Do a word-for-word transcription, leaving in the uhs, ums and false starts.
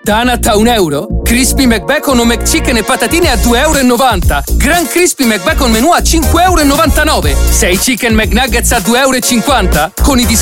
Tanat a un euro? Crispy McBacon o McChicken e patatine a due e novanta euro. Gran Crispy McBacon menù a cinque e novantanove euro. sei Chicken McNuggets a due e cinquanta euro. Con i